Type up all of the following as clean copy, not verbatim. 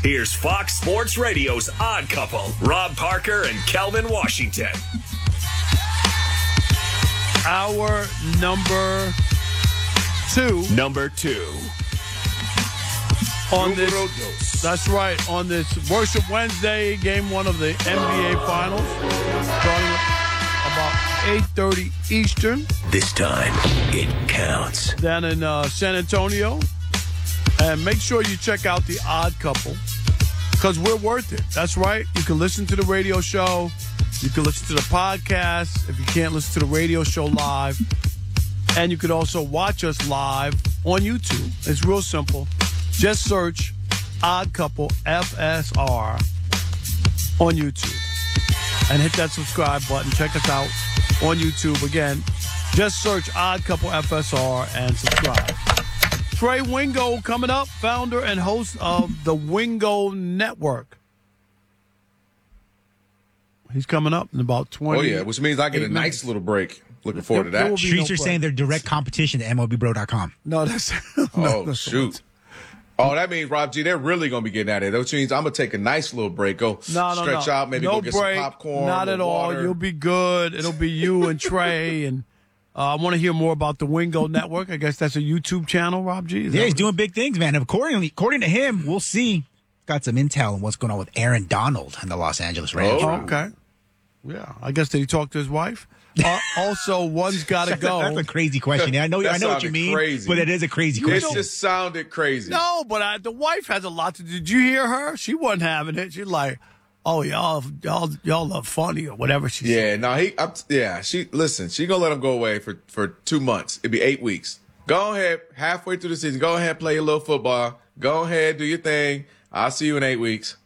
Here's Fox Sports Radio's Odd Couple, Rob Parker and Calvin Washington. Hour number two. On this, that's right, on this Worship Wednesday, game one of the NBA Finals, starting about 8:30 Eastern. This time, it counts. Down in San Antonio. And make sure you check out the Odd Couple, because we're worth it. That's right. You can listen to the radio show. You can listen to the podcast if you can't listen to the radio show live. And you can also watch us live on YouTube. It's real simple. Just search Odd Couple FSR on YouTube and hit that subscribe button. Check us out on YouTube. Again, just search Odd Couple FSR and subscribe. Trey Wingo coming up, founder and host of the Wingo Network. He's coming up in about 20. Oh, yeah, which means I get a nice little break. Looking forward to that. Streets are saying they're direct competition to MLBBro.com. No, that's... shoot. Oh, that means, Rob G, they're really going to be getting at it. That means I'm going to take a nice little break. Go stretch out, maybe go get break, some popcorn. Not at all. Water. You'll be good. It'll be you and Trey. And I want to hear more about the Wingo Network. I guess that's a YouTube channel, Rob G. Yeah, he's doing big things, man. According to him, we'll see. Got some intel on what's going on with Aaron Donald and the Los Angeles Rams. Oh, okay. Yeah, I guess did he talk to his wife? Also, one's got to go. That's a crazy question. I know what you mean, crazy. But it is a crazy question. It just sounded crazy. No, but the wife has a lot to do. Did you hear her? She wasn't having it. She's like, "Oh, y'all are funny" or whatever she said. She gonna let him go away for 2 months. It'd be 8 weeks. Go ahead, halfway through the season. Go ahead, play your little football. Go ahead, do your thing. I'll see you in 8 weeks.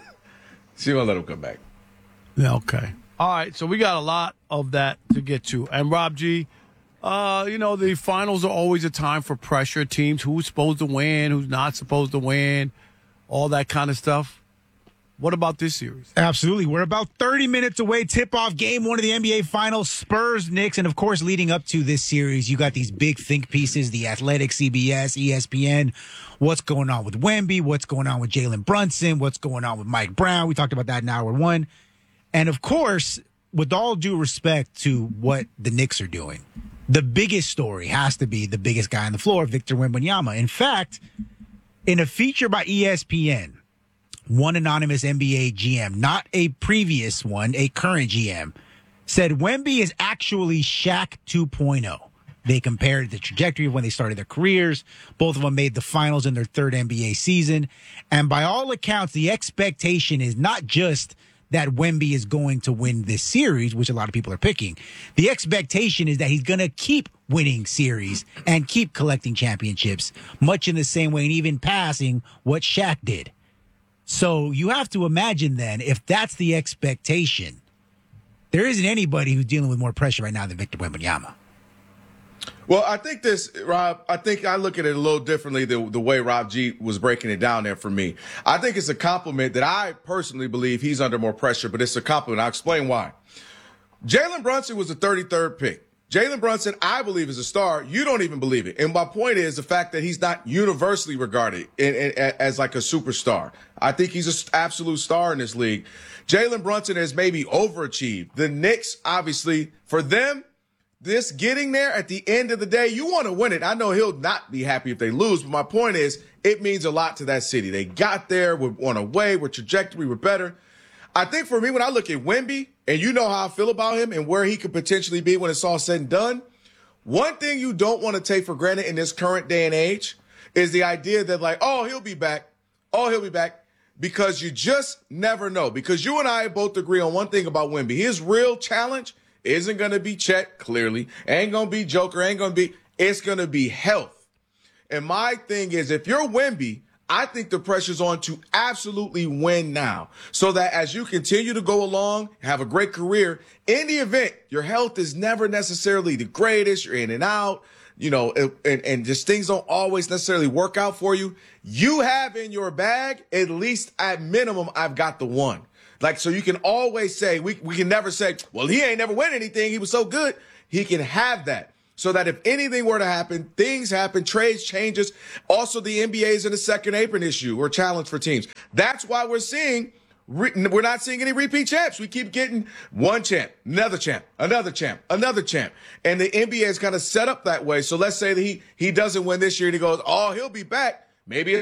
She gonna let him come back. Yeah, okay. All right, so we got a lot of that to get to. And Rob G, the finals are always a time for pressure. Teams, who's supposed to win, who's not supposed to win, all that kind of stuff. What about this series? Absolutely. We're about 30 minutes away. Tip-off game one of the NBA Finals, Spurs, Knicks. And, of course, leading up to this series, you got these big think pieces, The Athletic, CBS, ESPN. What's going on with Wemby? What's going on with Jalen Brunson? What's going on with Mike Brown? We talked about that in hour one. And, of course, with all due respect to what the Knicks are doing, the biggest story has to be the biggest guy on the floor, Victor Wembanyama. In fact, in a feature by ESPN, one anonymous NBA GM, not a previous one, a current GM, said Wemby is actually Shaq 2.0. They compared the trajectory of when they started their careers. Both of them made the finals in their third NBA season. And by all accounts, the expectation is not just that Wemby is going to win this series, which a lot of people are picking. The expectation is that he's going to keep winning series and keep collecting championships, much in the same way and even passing what Shaq did. So you have to imagine then, if that's the expectation, there isn't anybody who's dealing with more pressure right now than Victor Wembanyama. Well, I think Rob, I look at it a little differently than the way Rob G was breaking it down there for me. I think it's a compliment that I personally believe he's under more pressure, but it's a compliment. I'll explain why. Jalen Brunson was the 33rd pick. Jalen Brunson, I believe, is a star. You don't even believe it. And my point is the fact that he's not universally regarded as like a superstar. I think he's an absolute star in this league. Jalen Brunson has maybe overachieved. The Knicks, obviously, for them, this getting there at the end of the day, you want to win it. I know he'll not be happy if they lose, but my point is it means a lot to that city. They got there, we're on a way, we're trajectory, we're better. I think for me, when I look at Wemby, and you know how I feel about him and where he could potentially be when it's all said and done, one thing you don't want to take for granted in this current day and age is the idea that like, oh, he'll be back. Oh, he'll be back. Because you just never know. Because you and I both agree on one thing about Wemby. His real challenge isn't going to be Chet, clearly. Ain't going to be Joker. It's going to be health. And my thing is, if you're Wemby, I think the pressure's on to absolutely win now. So that as you continue to go along, have a great career, in the event your health is never necessarily the greatest, you're in and out, and just things don't always necessarily work out for you, you have in your bag, at least at minimum, I've got the one. Like, so you can always say, we can never say, well, he ain't never win anything. He was so good. He can have that. So that if anything were to happen, things happen, trades, changes. Also, the NBA is in a second apron issue or challenge for teams. That's why we're not seeing any repeat champs. We keep getting one champ, another champ, another champ, another champ. And the NBA is kind of set up that way. So let's say that he doesn't win this year and he goes, oh, he'll be back. Maybe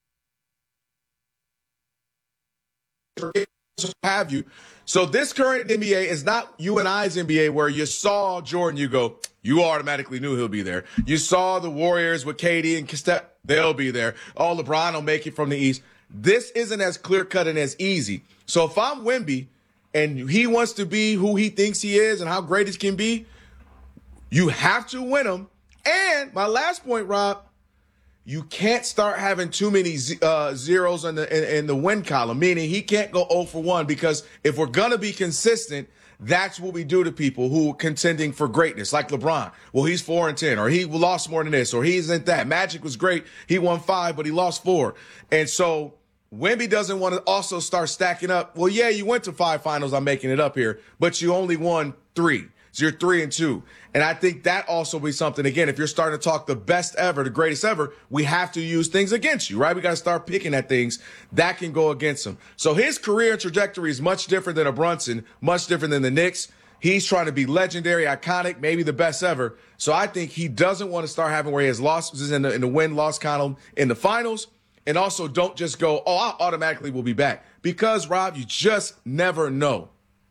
have you. So this current NBA is not you and I's NBA where you saw Jordan, you go, you automatically knew he'll be there. You saw the Warriors with KD and Steph, they'll be there. Oh, LeBron will make it from the East. This isn't as clear-cut and as easy. So if I'm Wemby and he wants to be who he thinks he is and how great it can be, you have to win him. And my last point, Rob, you can't start having too many zeros in the win column, meaning he can't go 0 for 1 because if we're going to be consistent, that's what we do to people who are contending for greatness, like LeBron. Well, he's 4-10, or he lost more than this, or he isn't that. Magic was great. He won 5, but he lost 4. And so Wemby doesn't want to also start stacking up. Well, yeah, you went to 5 finals. I'm making it up here, but you only won 3. So you're 3-2. And I think that also be something, again, if you're starting to talk the best ever, the greatest ever, we have to use things against you, right? We got to start picking at things that can go against him. So his career trajectory is much different than a Brunson, much different than the Knicks. He's trying to be legendary, iconic, maybe the best ever. So I think he doesn't want to start having where he has losses in the win-loss column in the finals. And also don't just go, oh, I automatically will be back. Because, Rob, you just never know.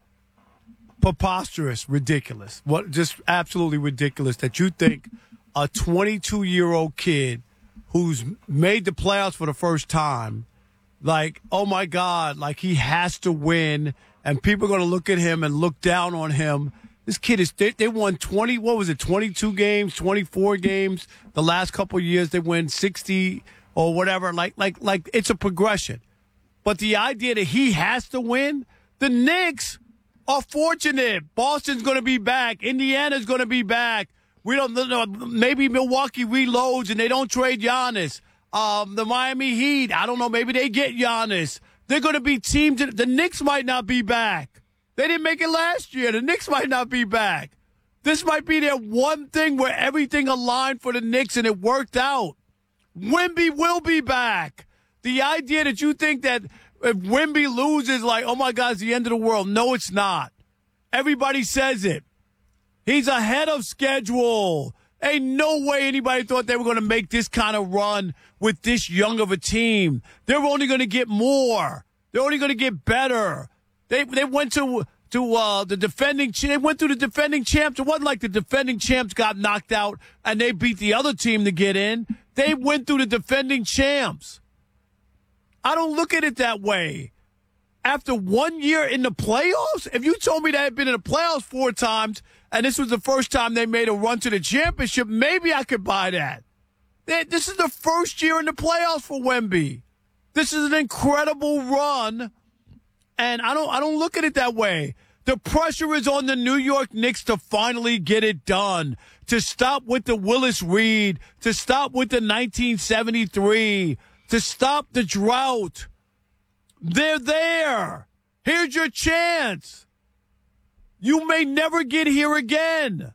Preposterous, ridiculous. What? Just absolutely ridiculous that you think a 22-year-old kid who's made the playoffs for the first time, like, oh my God, like he has to win, and people are going to look at him and look down on him. This kid they won 22 games, 24 games. The last couple of years they win 60 or whatever. Like it's a progression. But the idea that he has to win, the Knicks are fortunate. Boston's going to be back. Indiana's going to be back. We don't know. Maybe Milwaukee reloads and they don't trade Giannis. The Miami Heat, I don't know. Maybe they get Giannis. They're going to be teams. The Knicks might not be back. They didn't make it last year. The Knicks might not be back. This might be their one thing where everything aligned for the Knicks and it worked out. Wemby will be back. The idea that you think that if Wemby loses, like, oh, my God, it's the end of the world. No, it's not. Everybody says it. He's ahead of schedule. Ain't no way anybody thought they were going to make this kind of run with this young of a team. They're only going to get more. They're only going to get better. They went to the defending. They went through the defending champs. It wasn't like the defending champs got knocked out and they beat the other team to get in. They went through the defending champs. I don't look at it that way. After 1 year in the playoffs, if you told me they had been in the playoffs 4 times and this was the first time they made a run to the championship, maybe I could buy that. This is the first year in the playoffs for Wemby. This is an incredible run, and I don't look at it that way. The pressure is on the New York Knicks to finally get it done, to stop with the Willis Reed, to stop with the 1973, to stop the drought. They're there. Here's your chance. You may never get here again.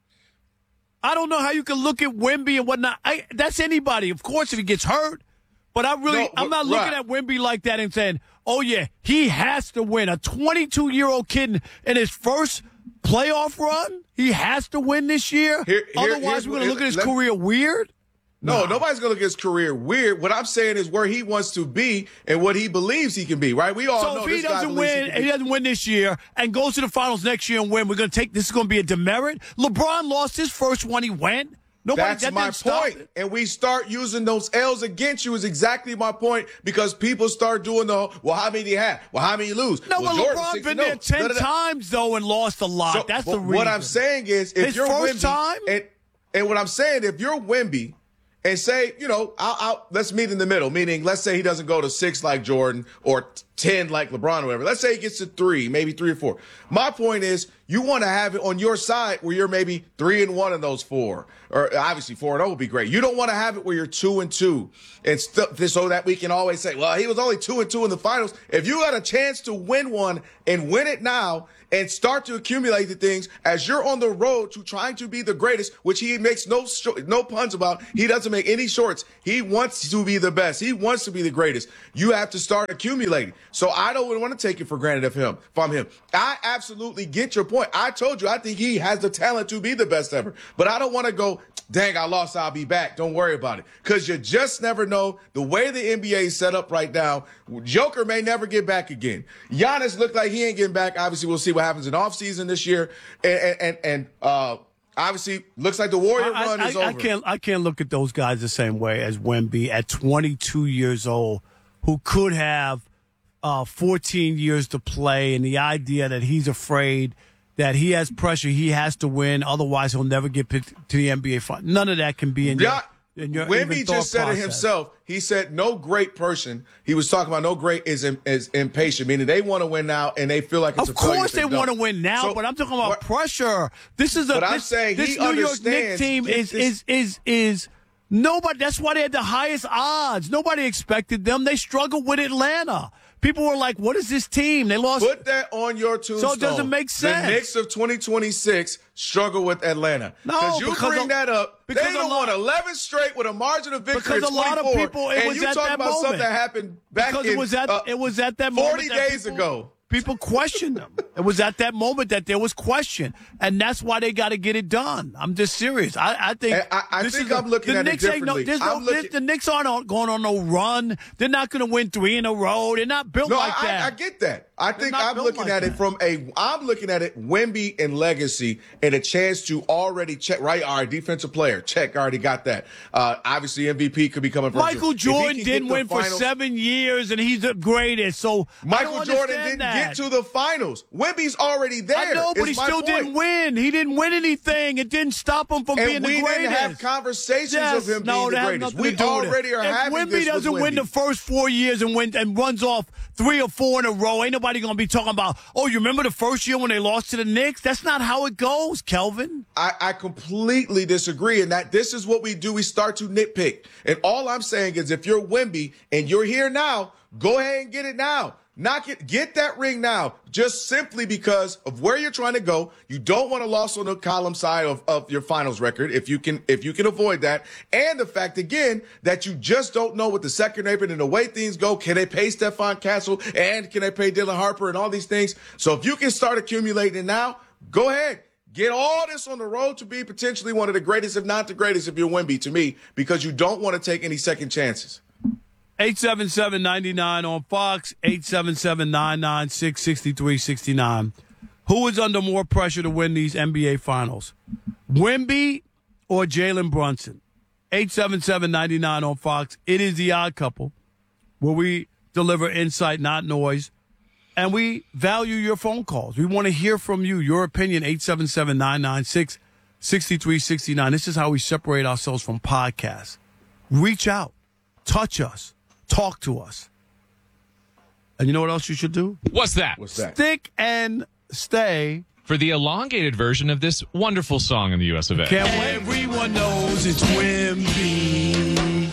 I don't know how you can look at Wemby and whatnot. That's anybody, of course, if he gets hurt. But I'm not looking at Wemby like that and saying, oh, yeah, he has to win. A 22-year-old kid in his first playoff run, he has to win this year? Otherwise, we're going to look at his career weird? No, nobody's going to look at his career weird. What I'm saying is where he wants to be and what he believes he can be, right? We all know this guy believes he can be. So if he doesn't win this year and goes to the finals next year and win, this is going to be a demerit? LeBron lost his first one he went. That's my point. And we start using those L's against you is exactly my point because people start doing how many do you have? Well, how many you lose? No, but LeBron's been there 10 times, though, and lost a lot. So, that's the reason. What I'm saying is if you're first time? And what I'm saying, if you're Wemby, and say, let's meet in the middle, meaning let's say he doesn't go to 6 like Jordan or 10 like LeBron or whatever. Let's say he gets to 3, maybe 3 or 4. My point is you want to have it on your side where you're maybe 3-1 in those 4. Or obviously 4-0 would be great. You don't want to have it where you're 2-2 and so that we can always say, well, he was only 2-2 in the finals. If you got a chance to win one and win it now and start to accumulate the things as you're on the road to trying to be the greatest, which he makes no puns about. He doesn't make any shorts. He wants to be the best. He wants to be the greatest. You have to start accumulating. So I don't want to take it for granted from him. I absolutely get your point. I told you, I think he has the talent to be the best ever, but I don't want to go, dang, I lost, I'll be back. Don't worry about it. Because you just never know. The way the NBA is set up right now, Joker may never get back again. Giannis looked like he ain't getting back. Obviously, we'll see what happens in offseason this year. And obviously, looks like the Warrior run is over. I can't look at those guys the same way as Wemby at 22 years old, who could have 14 years to play, and the idea that he's afraid that he has pressure, he has to win, otherwise he'll never get picked to the NBA final. None of that can be in your Wemby just said it himself. He said no great person. He was talking about no great is impatient, meaning they want to win now and they feel like it's of course they want to win now, but I'm talking about pressure. This is this New York Knicks team is nobody. That's why they had the highest odds. Nobody expected them. They struggled with Atlanta. People were like, what is this team? They lost. Put that on your tombstone. So it doesn't make sense. The Knicks of 2026 struggle with Atlanta. No, you bring that up. They don't won 11 straight with a margin of victory. Because a lot of people, it was at that moment. And you talk about something that happened back in it was at that moment 40 days ago. People questioned them. It was at that moment that there was question, and that's why they got to get it done. I'm just serious. I think I'm looking at it differently. The Knicks aren't going on no run. They're not going to win 3 in a row. They're not built like that. I get that. I think I'm looking at it I'm looking at it Wemby and legacy and a chance to already check, right? All right, defensive player, check, already got that. Obviously MVP could be coming from Michael Jordan didn't win for 7 years and he's the greatest. So Michael Jordan didn't get to the finals. Wemby's already there. I know, but he still didn't win. He didn't win anything. It didn't stop him from being the greatest. And we didn't have conversations of him being the greatest. We already are having this with Wemby. If Wemby doesn't win the first 4 years and runs off 3 or 4 in a row, ain't nobody going to be talking about, oh, you remember the first year when they lost to the Knicks? That's not how it goes, Kelvin. I completely disagree in that this is what we do. We start to nitpick. And all I'm saying is if you're Wemby and you're here now, go ahead and get it now. Get that ring now, just simply because of where you're trying to go. You don't want to lose on the column side of your finals record if you can avoid that. And the fact, again, that you just don't know with the second apron and the way things go. Can they pay Stephon Castle and can they pay Dylan Harper and all these things? So if you can start accumulating now, go ahead. Get all this on the road to be potentially one of the greatest, if not the greatest, if you're Wemby, to me, because you don't want to take any second chances. 877-99 on Fox, 877-996-6369. Who is under more pressure to win these NBA Finals? Wemby or Jalen Brunson? 877-99 on Fox. It is The Odd Couple, where we deliver insight, not noise, and we value your phone calls. We want to hear from you, your opinion, 877-996-6369. This is how we separate ourselves from podcasts. Reach out. Touch us. Talk to us. And you know what else you should do? What's that? Stick and stay. For the elongated version of this wonderful song in the US of A. Everyone knows it's Wemby.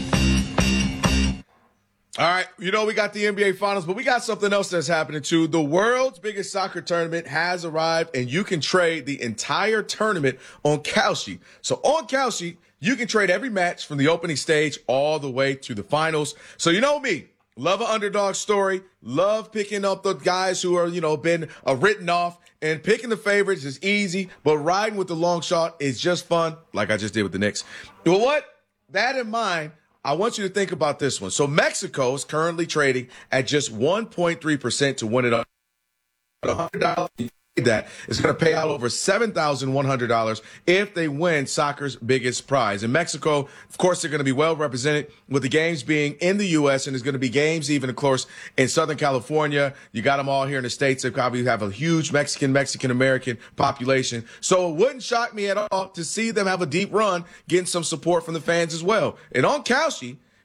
All right, we got the NBA Finals, but we got something else that's happening too. The world's biggest soccer tournament has arrived, and you can trade the entire tournament on Kalshi. So on Kalshi, you can trade every match from the opening stage all the way to the finals. So you know me, love an underdog story, love picking up the guys who are, been written off, and picking the favorites is easy, but riding with the long shot is just fun, like I just did with the Knicks. Well, what? That in mind, I want you to think about this one. So Mexico is currently trading at just 1.3% to win it up. $100 that is going to pay out over $7,100 if they win soccer's biggest prize. In Mexico, of course, they're going to be well represented with the games being in the U.S. and there's going to be games even, of course, in Southern California. You got them all here in the States. They probably have a huge Mexican-American population. So it wouldn't shock me at all to see them have a deep run, getting some support from the fans as well. And on Kalshi,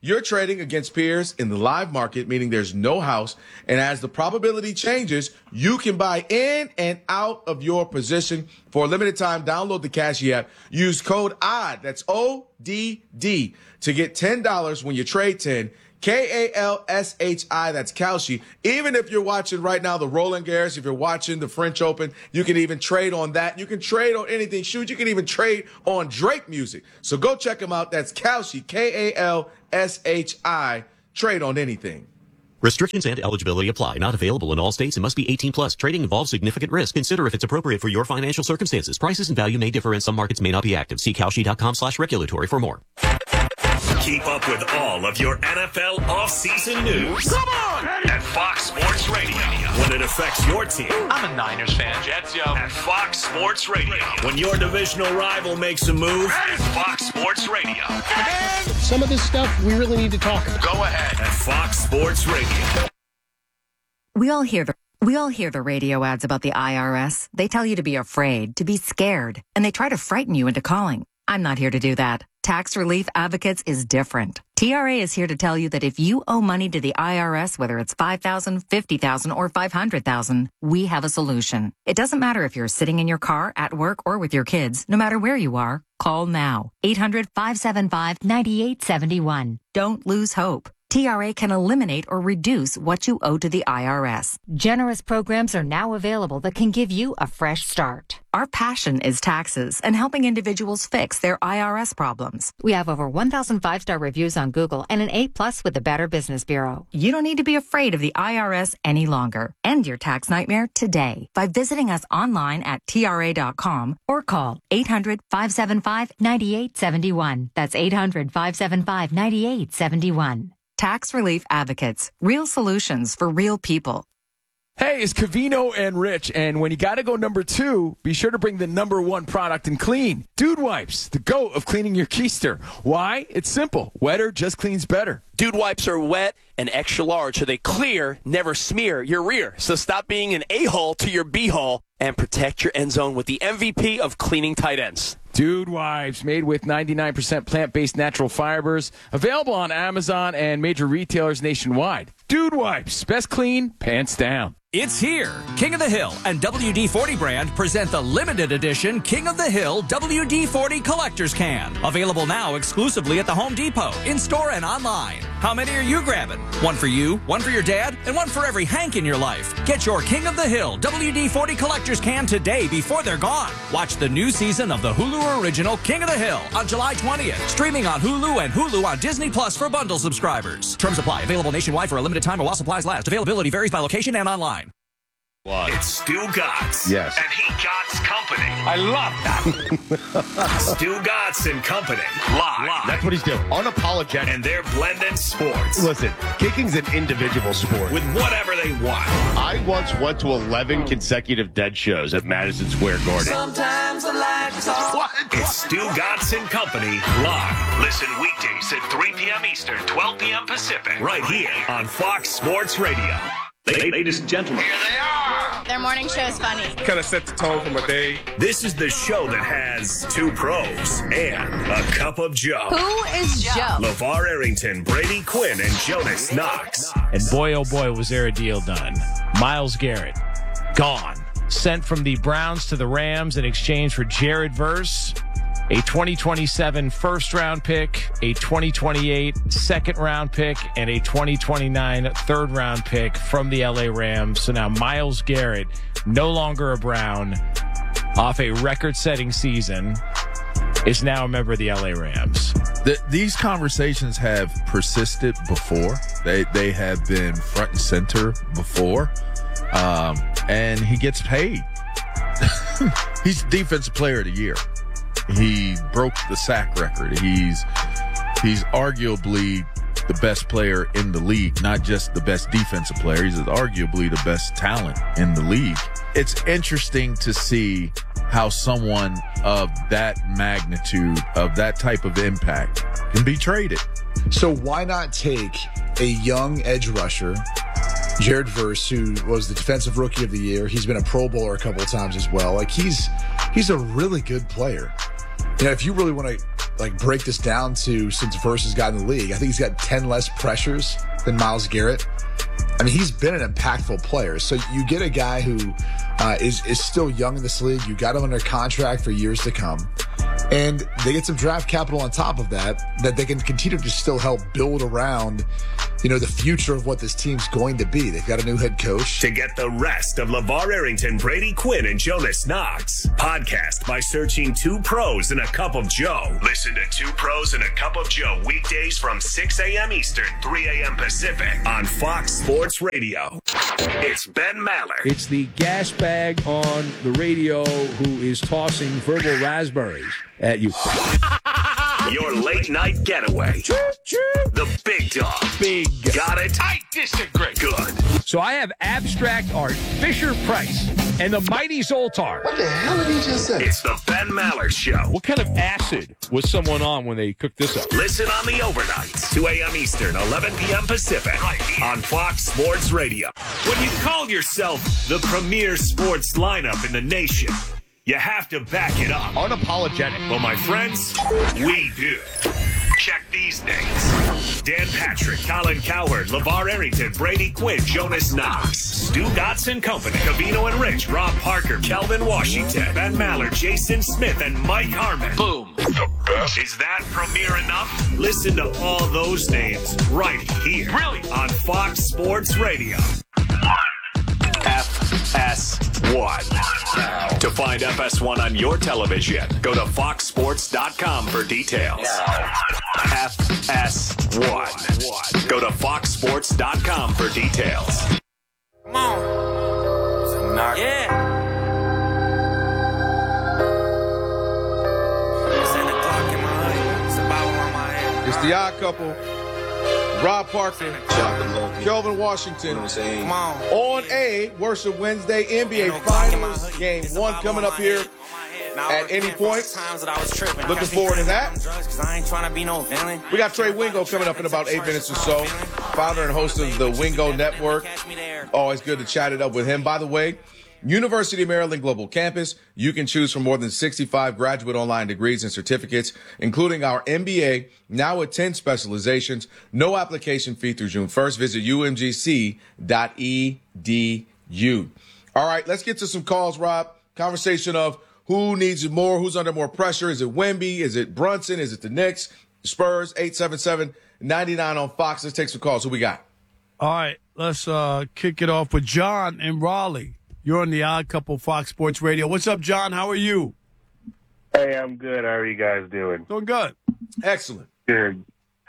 You're trading against peers in the live market, meaning there's no house. And as the probability changes, you can buy in and out of your position. For a limited time, download the Kalshi app. Use code ODD, that's ODD, to get $10 when you trade 10. Kalshi, that's Kalshi. Even if you're watching right now the Roland Garros, if you're watching the French Open, you can even trade on that. You can trade on anything. Shoot, you can even trade on Drake music. So go check them out. That's Kalshi, Kalshi. Trade on anything. Restrictions and eligibility apply. Not available in all states and must be 18 plus. Trading involves significant risk. Consider if it's appropriate for your financial circumstances. Prices and value may differ and some markets may not be active. See Kalshi.com/regulatory for more. Keep up with all of your NFL offseason news. Come on! At Fox Sports Radio. When it affects your team. I'm a Niners fan. Jets, yo. At Fox Sports Radio. When your divisional rival makes a move. At Fox Sports Radio. Some of this stuff we really need to talk about. Go ahead. At Fox Sports Radio. We all hear the radio ads about the IRS. They tell you to be afraid, to be scared, and they try to frighten you into calling. I'm not here to do that. Tax Relief Advocates is different. TRA is here to tell you that if you owe money to the IRS, whether it's $5,000, $50,000, or $500,000, we have a solution. It doesn't matter if you're sitting in your car, at work, or with your kids. No matter where you are, call now. 800-575-9871. Don't lose hope. TRA can eliminate or reduce what you owe to the IRS. Generous programs are now available that can give you a fresh start. Our passion is taxes and helping individuals fix their IRS problems. We have over 1,000 5-star reviews on Google and an A+ with the Better Business Bureau. You don't need to be afraid of the IRS any longer. End your tax nightmare today by visiting us online at TRA.com or call 800-575-9871. That's 800-575-9871. Tax Relief Advocates. Real solutions for real people. Hey, it's Covino and Rich, and when you got to go number 2, be sure to bring the number 1 product in clean. Dude Wipes, the GOAT of cleaning your keister. Why? It's simple. Wetter just cleans better. Dude Wipes are wet and extra large, so they clear, never smear your rear. So stop being an a-hole to your b-hole and protect your end zone with the MVP of cleaning tight ends. Dude Wipes, made with 99% plant-based natural fibers. Available on Amazon and major retailers nationwide. Dude Wipes, best clean, pants down. It's here. King of the Hill and WD-40 brand present the limited edition King of the Hill WD-40 Collector's Can. Available now exclusively at the Home Depot, in-store and online. How many are you grabbing? One for you, one for your dad, and one for every Hank in your life. Get your King of the Hill WD-40 Collector's Can today before they're gone. Watch the new season of the Hulu original King of the Hill on July 20th. Streaming on Hulu and Hulu on Disney Plus for bundle subscribers. Terms apply. Available nationwide for a limited time or while supplies last. Availability varies by location and online. It's Stu Gotts. Yes. And he Gotts Company. I love that. Stu Gotts and Company. Live. That's what he's doing. Unapologetic. And they're blending sports. Listen, kicking's an individual sport. With whatever they want. I once went to 11 consecutive Dead shows at Madison Square Garden. Sometimes I like to talk. What? It's Stu Gotts and Company. Live. Listen weekdays at 3 p.m. Eastern, 12 p.m. Pacific. Right here on Fox Sports Radio. Ladies and gentlemen. Here they are. Their morning show is funny. Kind of set the tone for my day. This is the show that has 2 pros and a cup of Joe. Who is Joe? LeVar Arrington, Brady Quinn, and Jonas Knox. And boy, oh boy, was there a deal done. Myles Garrett, gone. Sent from the Browns to the Rams in exchange for Jared Verse, a 2027 first-round pick, a 2028 second-round pick, and a 2029 third-round pick from the LA Rams. So now Myles Garrett, no longer a Brown, off a record-setting season, is now a member of the LA Rams. These conversations have persisted before. They have been front and center before. And he gets paid. He's Defensive Player of the Year. He broke the sack record. He's arguably the best player in the league, not just the best defensive player. He's arguably the best talent in the league. It's interesting to see how someone of that magnitude, of that type of impact, can be traded. So why not take a young edge rusher, Jared Verse, who was the Defensive Rookie of the Year? He's been a Pro Bowler a couple of times as well. Like he's a really good player. You know, if you really want to break this down to since Verse has gotten in the league. I think he's got 10 less pressures than Myles Garrett. I mean, he's been an impactful player. So you get a guy who is still young in this league. You got him under contract for years to come. And they get some draft capital on top of that they can continue to still help build around, the future of what this team's going to be. They've got a new head coach. To get the rest of LeVar Arrington, Brady Quinn, and Jonas Knox, podcast by searching Two Pros and a Cup of Joe. Listen to Two Pros and a Cup of Joe weekdays from 6 a.m. Eastern, 3 a.m. Pacific on Fox Sports Radio. It's Ben Maller. It's the gas bag on the radio who is tossing verbal raspberries at you. Your late night getaway. The big dog. Big. Got it? I disagree. Good. So I have abstract art, Fisher Price, and the mighty Zoltar. What the hell did he just say? It's the Ben Maller Show. What kind of acid was someone on when they cooked this up? Listen on the overnights, 2 a.m. Eastern, 11 p.m. Pacific, right here on Fox Sports Radio. When you call yourself the premier sports lineup in the nation, you have to back it up. Unapologetic. Well, my friends, we do. Check these names. Dan Patrick, Colin Cowherd, LeVar Arrington, Brady Quinn, Jonas Knox, Stu Gatz and Company, Covino and Rich, Rob Parker, Kelvin Washington, Ben Maller, Jason Smith, and Mike Harmon. Boom. The best. Is that premiere enough? Listen to all those names right here. Really? On Fox Sports Radio. FS1. To find FS1 on your television, go to foxsports.com for details. FS1. Go to foxsports.com for details. Come on. Yeah. It's 10 o'clock in my hood. It's about on my head. It's the Odd Couple. Rob Parker, Kelvin Washington, on a Worship Wednesday NBA Finals, Game 1 coming up here at any point. Looking forward to that. We got Trey Wingo coming up in about 8 minutes or so. Founder and host of the Wingo Network. Always good to chat it up with him. By the way, University of Maryland Global Campus, you can choose from more than 65 graduate online degrees and certificates, including our MBA, now with 10 specializations. No application fee through June 1st. Visit umgc.edu. All right, let's get to some calls, Rob. Conversation of who needs it more, who's under more pressure. Is it Wemby? Is it Brunson? Is it the Knicks? Spurs, 877-99 on Fox. Let's take some calls. Who we got? All right, let's kick it off with John in Raleigh. You're on the Odd Couple Fox Sports Radio. What's up, John? How are you? Hey, I'm good. How are you guys doing? Doing good. Excellent. Good.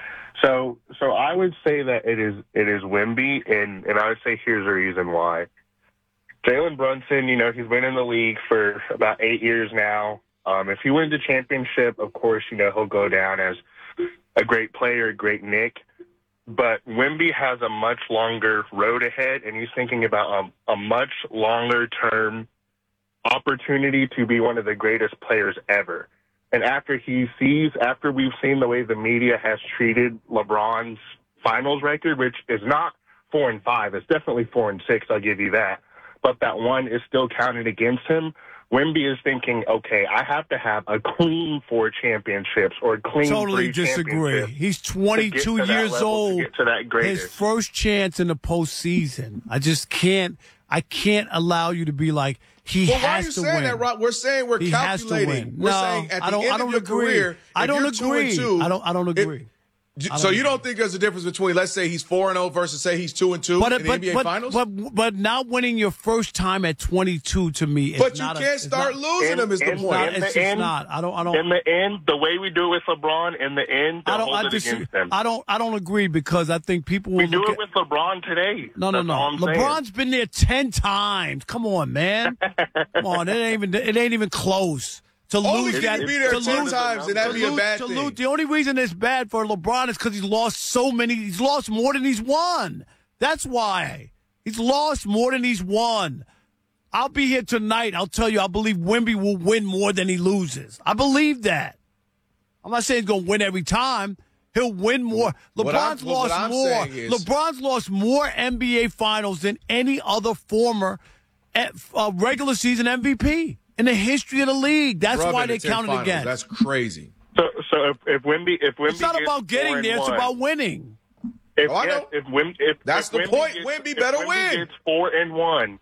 So I would say that it is Wemby, and I would say here's the reason why. Jalen Brunson, he's been in the league for about 8 years now. If he wins the championship, of course, he'll go down as a great player, a great Knick. But Wemby has a much longer road ahead, and he's thinking about a much longer-term opportunity to be one of the greatest players ever. And after we've seen the way the media has treated LeBron's finals record, which is not 4-5, it's definitely 4-6, I'll give you that. But that one is still counted against him. Wemby is thinking, okay, I have to have a clean 4 championships or clean Totally 3 disagree. He's 22 years old. His first chance in the postseason. I can't allow you to be like, he has to win. Why are you saying that, Rob? We're saying we're calculating. We're saying at the end of your career, I don't agree. I don't agree. So you don't think there's a difference between, let's say he's 4-0 versus say he's 2-2 in the NBA Finals? But not winning your first time at 22 to me is but not. But you can't start losing them. Is the point? It's just not. I don't. In the end, the way we do it with LeBron, in the end, hold it against them. I don't agree because I think people will. We do it with LeBron today. No. LeBron's been there 10 times. Come on, man. Come on, it ain't even close. To lose that, be there 10 times, and that'd be a bad thing. The only reason it's bad for LeBron is because he's lost so many. He's lost more than he's won. That's why. He's lost more than he's won. I'll be here tonight. I'll tell you, I believe Wemby will win more than he loses. I believe that. I'm not saying he's going to win every time. He'll win more. LeBron's lost more. LeBron's lost more NBA Finals than any other former regular season MVP in the history of the league. That's why they counted again. That's crazy. So if Wemby it's not gets about getting there; it's about winning. That's the point. Wemby better win. Gets 4-1.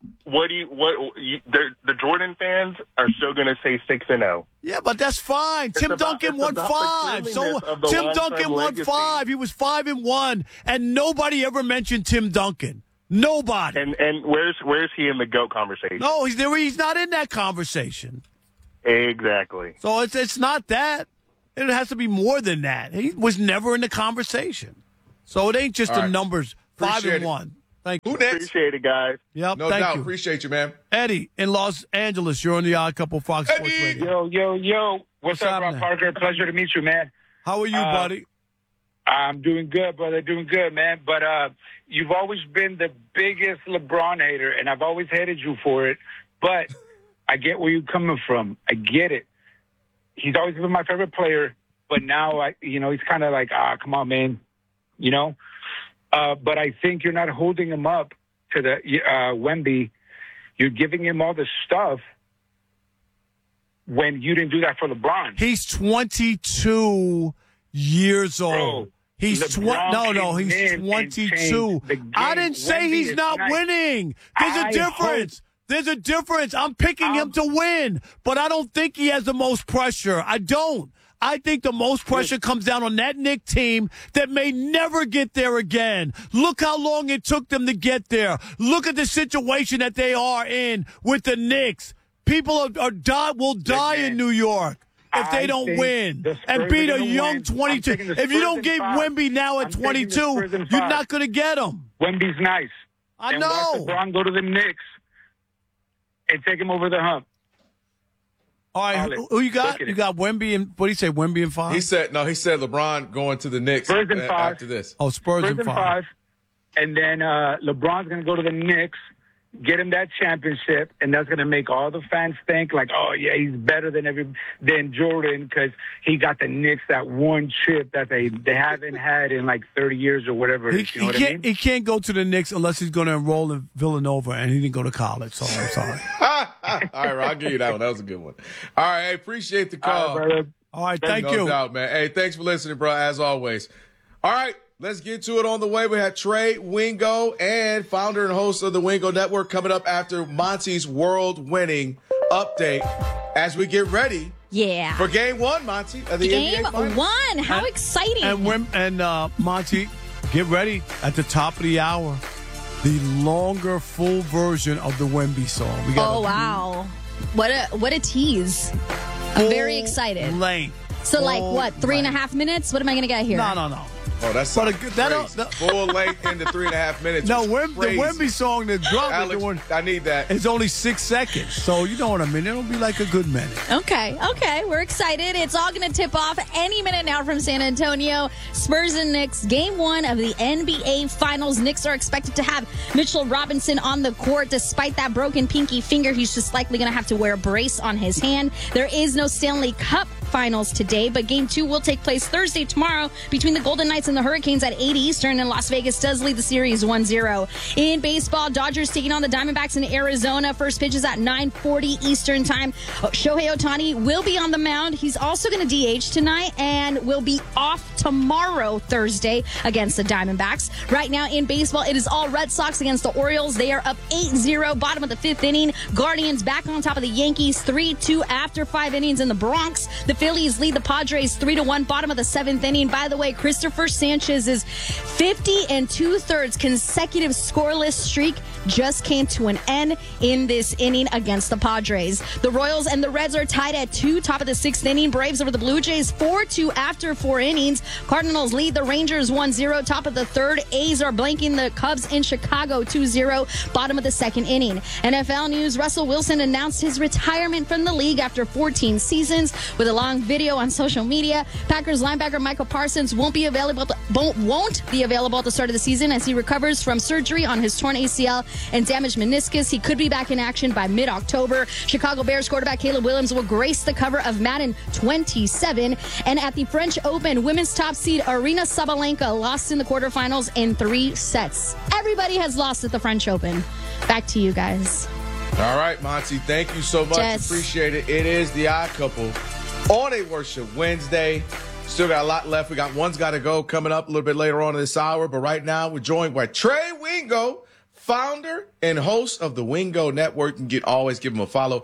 The Jordan fans are still going to say 6-0. Yeah, but that's fine. Tim Duncan won 5. So Tim Duncan won 5. He was 5-1, and nobody ever mentioned Tim Duncan. Nobody. And where's he in the GOAT conversation? No, he's not in that conversation. Exactly. So it's not that. It has to be more than that. He was never in the conversation. So it ain't just the numbers. 5-1. Thank you. Who next? Appreciate it, guys. Yep, no thank doubt. you. Appreciate you, man. Eddie in Los Angeles. You're on the Odd Couple Fox Sports Radio. Yo. What's up, Rob Parker? Pleasure to meet you, man. How are you, buddy? I'm doing good, brother. Doing good, man. But you've always been the biggest LeBron hater, and I've always hated you for it. But I get where you're coming from. I get it. He's always been my favorite player, but now he's kind of like, come on, man. But I think you're not holding him up to the Wemby. You're giving him all the stuff when you didn't do that for LeBron. He's 22 years old. Bro, he's 22. I didn't say Wemby he's not winning. There's a difference. There's a difference. I'm picking him to win, but I don't think he has the most pressure. I don't. I think the most pressure comes down on that Knicks team that may never get there again. Look how long it took them to get there. Look at the situation that they are in with the Knicks. People will die in New York if they don't win and beat a young 22. If you don't get Wemby now at 22, you're not going to get him. Wemby's nice. I know. Watch LeBron go to the Knicks and take him over the hump. All right, who you got? You got Wemby and what do you say? Wemby and 5. He said LeBron going to the Knicks Spurs in 5. after this. Oh, Spurs in 5. And then LeBron's going to go to the Knicks, get him that championship, and that's going to make all the fans think like, oh yeah, he's better than Jordan because he got the Knicks that one chip that they haven't had in like 30 years or whatever. He can't go to the Knicks unless he's going to enroll in Villanova, and he didn't go to college. So I'm sorry. All right, I'll give you that one. That was a good one. All right, I appreciate the call. All right, thank you. No doubt, man. Hey, thanks for listening, bro, as always. All right, let's get to it on the way. We have Trey Wingo and founder and host of the Wingo Network coming up after Monty's world-winning update as we get ready for Game 1, Monty, of the Game NBA Finals. 1. How exciting. And Monty, get ready at the top of the hour. The longer, full version of the Wemby song. Wow. What a tease. I'm very excited. Length. So, like, what, 3.5 minutes? What am I going to get here? No. Oh, that's full length into 3.5 minutes. No, the Wemby song that dropped. Alex, I need that. It's only 6 seconds, so you know what I mean. It'll be like a good minute. Okay, we're excited. It's all going to tip off any minute now from San Antonio. Spurs and Knicks, Game 1 of the NBA Finals. Knicks are expected to have Mitchell Robinson on the court. Despite that broken pinky finger, he's just likely going to have to wear a brace on his hand. There is no Stanley Cup Finals today, but Game 2 will take place Thursday tomorrow between the Golden Knights and the Hurricanes at 8 Eastern, and Las Vegas does lead the series 1-0. In baseball, Dodgers taking on the Diamondbacks in Arizona. First pitch is at 9:40 Eastern time. Shohei Ohtani will be on the mound. He's also going to DH tonight and will be off tomorrow, Thursday, against the Diamondbacks. Right now in baseball, it is all Red Sox against the Orioles. They are up 8-0, bottom of the 5th inning. Guardians back on top of the Yankees 3-2 after 5 innings in the Bronx. The Phillies lead the Padres 3-1, bottom of the 7th inning. By the way, Christopher Sanchez's 50 2/3 consecutive scoreless streak just came to an end in this inning against the Padres. The Royals and the Reds are tied at 2, top of the 6th inning. Braves over the Blue Jays 4-2 after 4 innings. Cardinals lead the Rangers 1-0, top of the 3rd. A's are blanking the Cubs in Chicago 2-0, bottom of the 2nd inning. NFL news, Russell Wilson announced his retirement from the league after 14 seasons with a long video on social media. Packers linebacker Michael Parsons won't be available at the start of the season as he recovers from surgery on his torn ACL and damaged meniscus. He could be back in action by mid-October. Chicago Bears quarterback Caleb Williams will grace the cover of Madden 27. And at the French Open, women's top seed Aryna Sabalenka lost in the quarterfinals in 3 sets. Everybody has lost at the French Open. Back to you guys. All right, Monty, thank you so much. Yes. Appreciate it. It is the Odd Couple on a Worship Wednesday. Still got a lot left. We got One's Gotta Go coming up a little bit later on in this hour. But right now, we're joined by Trey Wingo, founder and host of the Wingo Network. You can always give him a follow.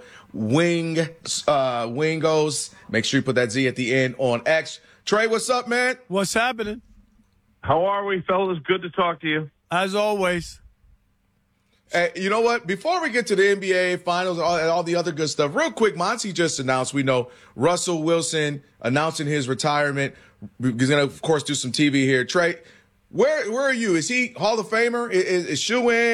Wingos. Make sure you put that Z at the end on X. Trey, what's up, man? What's happening? How are we, fellas? Good to talk to you. As always. Hey, you know what? Before we get to the NBA Finals and all the other good stuff, real quick, Monty just announced, we know Russell Wilson announcing his retirement. He's going to, of course, do some TV here. Trey, where are you? Is he Hall of Famer? Is shoe in?